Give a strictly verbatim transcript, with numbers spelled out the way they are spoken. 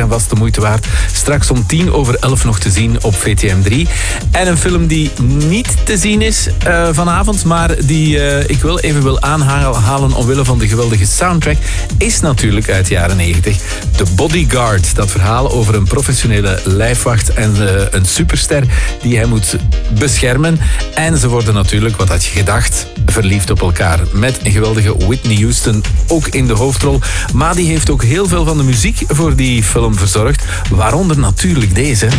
en vast de moeite waard. Straks om tien over elf nog te zien op V T M drie. En een film die niet te zien is uh, vanavond, maar die uh, ik wel even wil aanhalen omwille van de geweldige soundtrack, is natuurlijk uit de jaren negentig. The Bodyguard. Dat verhaal over een professionele lijfwacht en uh, een superster die hij moet beschermen. En ze worden natuurlijk, wat had je gedacht, verliefd op elkaar. Met een geweldige Whitney Houston ook in de hoofdrol. Maar die heeft ook heel veel van de muziek voor die film verzorgd. Waaronder natuurlijk deze.